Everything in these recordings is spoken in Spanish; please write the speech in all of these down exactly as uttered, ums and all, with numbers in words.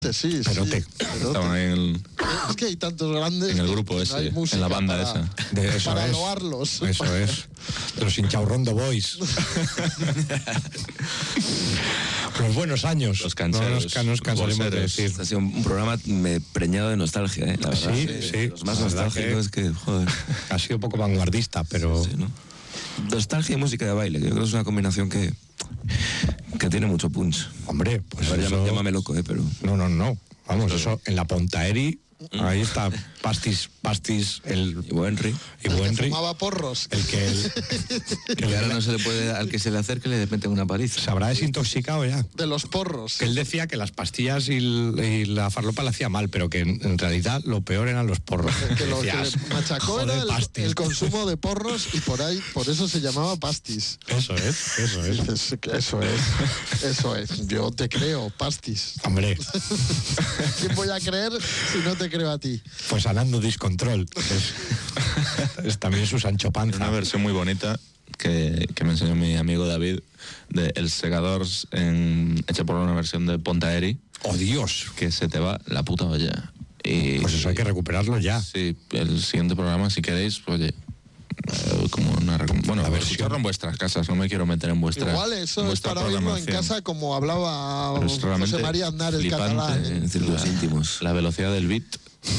Sí, Perote. sí. Estaban en el, Es que hay tantos grandes. en el grupo ese, en la banda para, esa. De eso para es. loarlos. Eso es. Los hinchaurrondo boys. Los buenos años. Los cancheros, No nos, nos cansaremos de bolseros. decir. Ha sido un programa preñado de nostalgia, ¿eh? La verdad. Sí, que sí. Los más La verdad nostálgicos que, que, joder. Ha sido un poco vanguardista, pero... Sí, ¿no? Nostalgia y música de baile, que yo creo que es una combinación que, que tiene mucho punch. Hombre, pues A ver, eso... llama- llámame loco, ¿eh? Pero... No, no, no. Vamos, eso, en la Pontaeri, ahí está Pastis, Pastis, el... Y Buenri. Y El que Buenri, fumaba porros. el que... El, que Que ahora le- no se le puede, al que se le acerque le meten una paliza. se habrá desintoxicado ya. De los porros. Que él decía que las pastillas y, el- y la farlopa le hacía mal, pero que en, en realidad lo peor eran los porros. Que lo que Decías, le machacó joder, era el, Pastis. el consumo de porros y por ahí, por eso se llamaba pastis. Eso es, eso es. Dices que Eso es, eso es. Yo te creo, pastis. Hombre, ¿Quién voy a creer si no te creo a ti? pues Anando Discontrol. Es, es también su Sancho Una Panza. versión muy bonita que, que me enseñó mi amigo David de El Segador en, hecha por una versión de Pontaeri, ¡Oh, Dios! que se te va la puta olla. Y, Pues eso hay que recuperarlo ya. Sí, el siguiente programa, si queréis, oye, eh, como una recom- bueno, La a ver, versión. escucharlo en vuestras casas, no me quiero meter en vuestra Igual eso es vuestra para oírlo en programación. casa como hablaba Pero es realmente José María Aznar, el flipante, catalán. En círculos íntimos. La velocidad del beat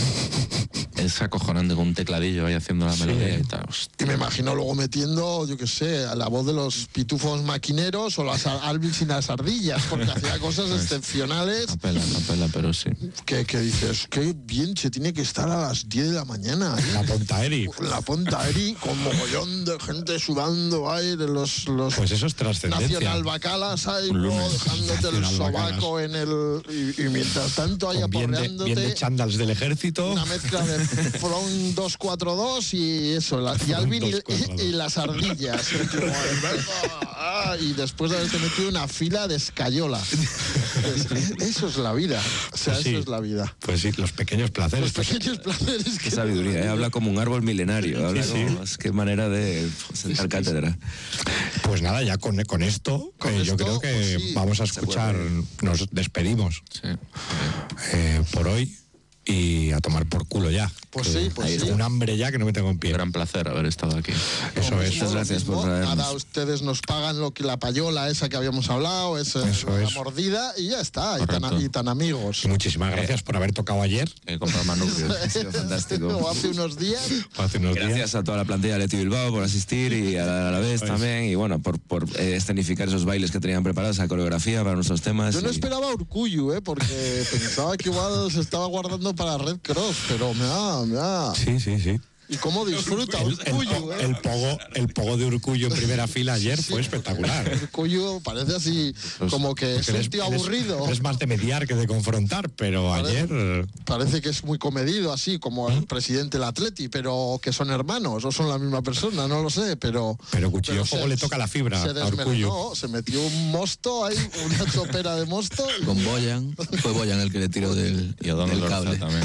es acojonante, con un tecladillo ahí haciendo la melodía y tal. Y me imagino luego metiendo, yo qué sé, a la voz de los pitufos maquineros o las Alvis y las ardillas, porque hacía cosas excepcionales Apela, apela, pero sí. que, que dices, qué bien se tiene que estar a las diez de la mañana ahí. La Pontaeri. La Pontaeri con mogollón de gente sudando ahí, de los, los Pues eso es trascendencia. Nacional Bacalas ahí, Un luego lunes. dejándote el Nacional sobaco en el... Y, y mientras tanto ahí Con bien de, aporreándote... bien de chándals del ejército. Una mezcla de Front dos cuatro dos y eso, la, y Alvin y, dos cuatro dos. y- y las ardillas. Y como, ah, y después de haberte metido una fila de escayola. Es- eso es la vida. O sea, Pues sí. eso es la vida. Pues sí, los pequeños placeres. Los Pues, pequeños placeres que... Qué sabiduría, ¿eh? Habla como un árbol milenario. Habla Sí, sí. como... Es que manera de sentar cátedra. pues nada, ya con, con esto, Con eh, yo esto, creo que pues sí. vamos a Se escuchar, vuelve. nos despedimos Sí. eh, por hoy y a tomar por culo ya. Pues Que sí, pues hay sí. un hambre ya que no me tengo en pie. Gran placer haber estado aquí. Eso Lo es. mismo, Muchas lo gracias por mismo. traernos. Ahora ustedes nos pagan lo que la payola esa que habíamos hablado, esa, Eso la es. mordida y ya está. Y tan, Correcto. y tan amigos. Y muchísimas gracias por haber tocado ayer, He comprado manubrios. Ha sido fantástico. O hace unos días. hace unos días. Gracias a toda la plantilla de Leti Bilbao por asistir y a la, a la vez Pues. también. Y bueno, por, por eh, escenificar esos bailes que tenían preparados, esa coreografía para nuestros temas. Yo no y- esperaba a Urcuyu, ¿eh? Porque pensaba que igual se estaba guardando para Red Cross, pero me ha, me ha... Sí, sí, sí. ¿Y cómo disfruta El, el Urcuyu, po- eh? el pogo, el pogo de Urcullo en primera fila ayer fue espectacular. Urcuyu parece así como que es Porque un tío aburrido. Es más de mediar que de confrontar, pero ayer... eh, Parece que es muy comedido, así como el presidente del Atleti, pero que son hermanos, o son la misma persona, no lo sé, pero... Pero Cuchillo pero Fuego se- le toca la fibra Se a Urcullo. desmelenó, se metió un mosto ahí, una chopera de mosto. y- Con Boyan. Fue Boyan el que le tiró del, Y O'Donnell del Lorza cable. también.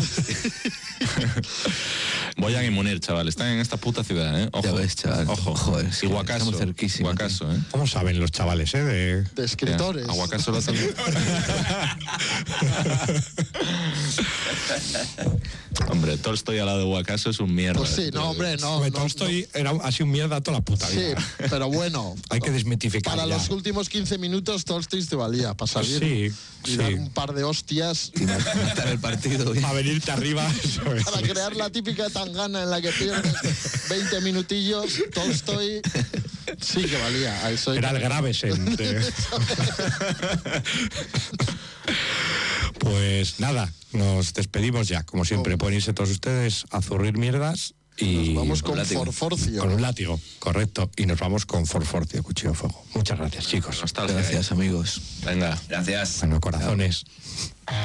Boyan y Munir, chaval, están en esta puta ciudad, ¿eh? Ojo, Ya ves, chaval. Ojo. Joder, es y que Guacaso. estamos cerquísimos, Guacaso, ¿eh? ¿Cómo saben los chavales, eh? De... De escritores. A Guacaso lo tengo. Hombre, Tolstoy al lado de Guacaso es un mierda. Pues sí, no, hombre, no. Hombre, no, Tolstoy era, ha sido mierda toda la puta Sí, vida. pero bueno. Hay que desmitificar Para ya. los últimos quince minutos Tolstoy te valía para salir Sí, y sí. dar un par de hostias Y matar el partido. A venirte arriba. eso es. para crear la típica tangana en la que pierdes veinte minutillos. Tolstoy sí que valía. Ahí soy. Era el Gravesen. de- Pues nada, nos despedimos ya. Como siempre, pueden irse todos ustedes a zurrir mierdas y Nos vamos con látigo. Forforcio. con un látigo, correcto. Y nos vamos con Forforcio, Cuchillo de Fuego. Muchas gracias, chicos. Nostalgia. Gracias, amigos. Venga. Gracias. Bueno, corazones.